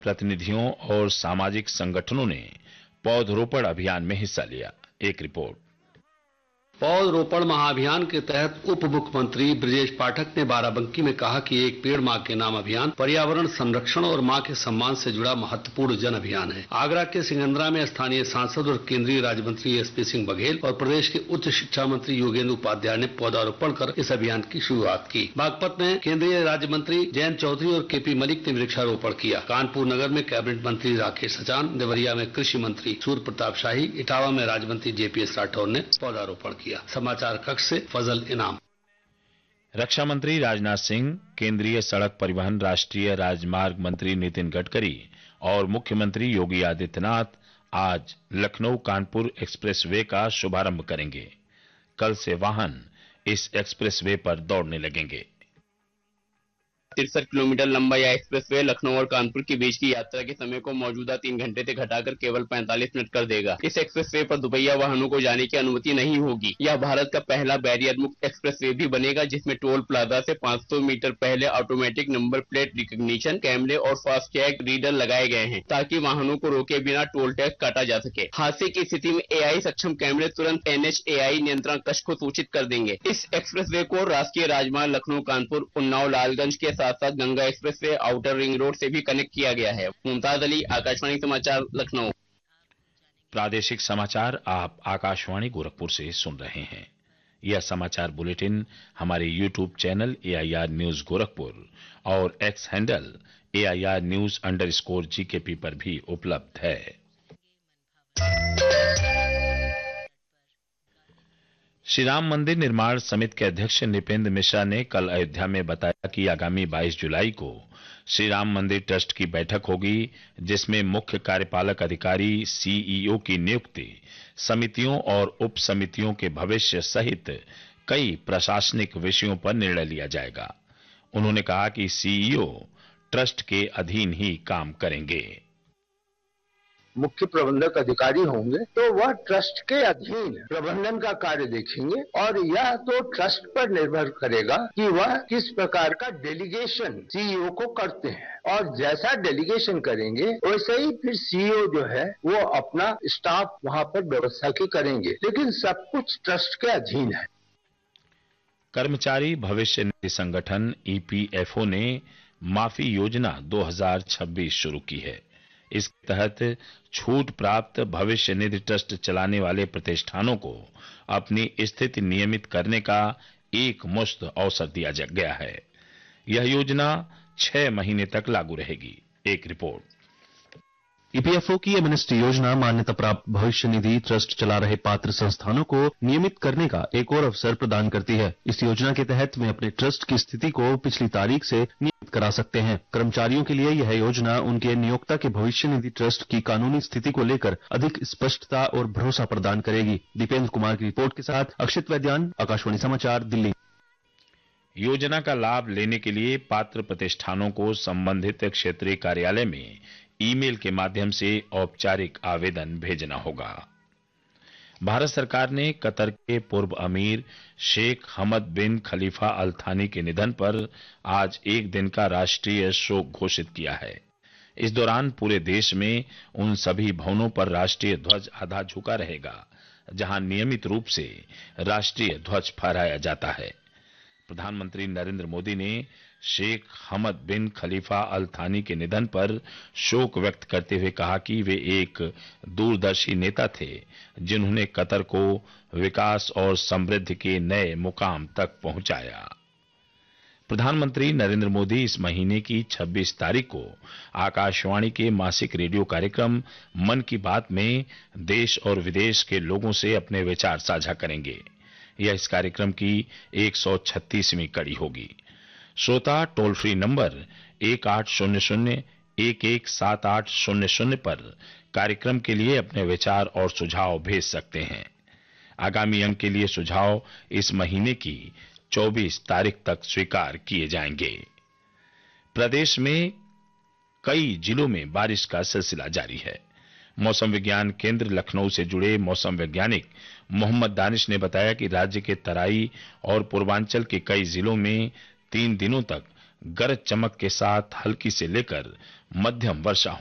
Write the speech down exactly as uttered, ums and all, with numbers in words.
प्रतिनिधियों और सामाजिक संगठनों ने पौधरोपण अभियान में हिस्सा लिया। एक रिपोर्ट। पौधरोपण महाअभियान के तहत उप मुख्यमंत्री ब्रजेश पाठक ने बाराबंकी में कहा कि एक पेड़ मां के नाम अभियान पर्यावरण संरक्षण और मां के सम्मान से जुड़ा महत्वपूर्ण जन अभियान है। आगरा के सिंगंदरा में स्थानीय सांसद और केंद्रीय राज्य मंत्री एसपी सिंह बघेल और प्रदेश के उच्च शिक्षा मंत्री योगेंद्र उपाध्याय ने पौधारोपण कर इस अभियान की शुरुआत की। बागपत में केंद्रीय राज्य मंत्री जयंत चौधरी और केपी मलिक ने वृक्षारोपण किया। कानपुर नगर में कैबिनेट मंत्री राकेश सचान, देवरिया में कृषि मंत्री सूर्य प्रताप शाही, इटावा में राज्य मंत्री जेपीएस राठौर ने पौधारोपण किया। समाचार कक्ष से फजल इनाम। रक्षा मंत्री राजनाथ सिंह, केंद्रीय सड़क परिवहन राष्ट्रीय राजमार्ग मंत्री नितिन गडकरी और मुख्यमंत्री योगी आदित्यनाथ आज लखनऊ कानपुर एक्सप्रेसवे का शुभारंभ करेंगे। कल से वाहन इस एक्सप्रेसवे पर दौड़ने लगेंगे। तिरसठ किलोमीटर लंबा यह एक्सप्रेसवे लखनऊ और कानपुर के बीच की यात्रा के समय को मौजूदा तीन घंटे से घटाकर केवल पैंतालीस मिनट कर देगा। इस एक्सप्रेसवे पर दुपहिया वाहनों को जाने की अनुमति नहीं होगी। यह भारत का पहला बैरियर मुक्त एक्सप्रेसवे भी बनेगा, जिसमें टोल प्लाजा से पाँच सौ मीटर पहले ऑटोमेटिक नंबर प्लेट रिकॉग्निशन कैमरे और फास्टैग रीडर लगाए गए हैं, ताकि वाहनों को रोके बिना टोल टैक्स काटा जा सके। हादसे की स्थिति में एआई सक्षम कैमरे तुरंत एनएचएआई नियंत्रण कक्ष को सूचित कर देंगे। इस एक्सप्रेसवे को राष्ट्रीय राजमार्ग लखनऊ कानपुर उन्नाव लालगंज के साथ साथ Ganga expressway outer ring road से भी कनेक्ट किया गया है। मुमताज अली, आकाशवाणी समाचार, लखनऊ। प्रादेशिक समाचार आप आकाशवाणी गोरखपुर से सुन रहे हैं। यह समाचार बुलेटिन हमारे YouTube channel AIR news Gorakhpur और x handle AIR news underscore GKP पर भी उपलब्ध है। श्री राम मंदिर निर्माण समिति के अध्यक्ष नृपेंद्र मिश्रा ने कल अयोध्या में बताया कि आगामी बाईस जुलाई को श्री राम मंदिर ट्रस्ट की बैठक होगी, जिसमें मुख्य कार्यपालक अधिकारी सीईओ की नियुक्ति, समितियों और उप समितियों के भविष्य सहित कई प्रशासनिक विषयों पर निर्णय लिया जाएगा। उन्होंने कहा कि सीईओ ट्रस्ट के अधीन ही काम करेंगे। मुख्य प्रबंधक अधिकारी होंगे तो वह ट्रस्ट के अधीन प्रबंधन का कार्य देखेंगे और यह तो ट्रस्ट पर निर्भर करेगा कि वह किस प्रकार का डेलीगेशन सीईओ को करते हैं, और जैसा डेलीगेशन करेंगे वैसे ही फिर सीईओ जो है वो अपना स्टाफ वहां पर व्यवस्था की करेंगे, लेकिन सब कुछ ट्रस्ट के अधीन है। कर्मचारी भविष्य निधि संगठन ईपीएफओ ने माफी योजना दो हज़ार छब्बीस शुरू की है। इसके तहत छूट प्राप्त भविष्य निधि ट्रस्ट चलाने वाले प्रतिष्ठानों को अपनी स्थिति नियमित करने का एक मुश्त अवसर दिया गया है। यह योजना छह महीने तक लागू रहेगी। एक रिपोर्ट। ईपीएफओ की एमनेस्टी योजना मान्यता प्राप्त भविष्य निधि ट्रस्ट चला रहे पात्र संस्थानों को नियमित करने का एक और अवसर प्रदान करती है। इस योजना के तहत वे अपने ट्रस्ट की स्थिति को पिछली तारीख से नियमित करा सकते हैं। कर्मचारियों के लिए यह योजना उनके नियोक्ता के भविष्य निधि ट्रस्ट की कानूनी स्थिति को लेकर अधिक स्पष्टता और भरोसा प्रदान करेगी। दीपेंद्र कुमार की रिपोर्ट के साथ अक्षित वैद्यान, आकाशवाणी समाचार, दिल्ली। योजना का लाभ लेने के लिए पात्र प्रतिष्ठानों को संबंधित क्षेत्रीय कार्यालय में ईमेल के माध्यम से औपचारिक आवेदन भेजना होगा। भारत सरकार ने कतर के पूर्व अमीर शेख हमद बिन खलीफा अल थानी के निधन पर आज एक दिन का राष्ट्रीय शोक घोषित किया है। इस दौरान पूरे देश में उन सभी भवनों पर राष्ट्रीय ध्वज आधा झुका रहेगा जहां नियमित रूप से राष्ट्रीय ध्वज फहराया जाता है। प्रधानमंत्री नरेंद्र मोदी ने शेख हमद बिन खलीफा अल थानी के निधन पर शोक व्यक्त करते हुए कहा कि वे एक दूरदर्शी नेता थे, जिन्होंने कतर को विकास और समृद्धि के नए मुकाम तक पहुंचाया। प्रधानमंत्री नरेंद्र मोदी इस महीने की छब्बीस तारीख को आकाशवाणी के मासिक रेडियो कार्यक्रम मन की बात में देश और विदेश के लोगों से अपने विचार साझा करेंगे। यह इस कार्यक्रम की एक सौ छत्तीसवीं कड़ी होगी। श्रोता टोल फ्री नंबर एक आठ शून्य शून्य एक एक सात आठ शून्य शून्य पर कार्यक्रम के लिए अपने विचार और सुझाव भेज सकते हैं। आगामी अंक के लिए सुझाव इस महीने की चौबीस तारीख तक स्वीकार किए जाएंगे। प्रदेश में कई जिलों में बारिश का सिलसिला जारी है। मौसम विज्ञान केंद्र लखनऊ से जुड़े मौसम वैज्ञानिक मोहम्मद दानिश ने बताया कि राज्य के तराई और पूर्वांचल के कई जिलों में तीन दिनों तक गरज चमक के साथ हल्की से लेकर मध्यम वर्षा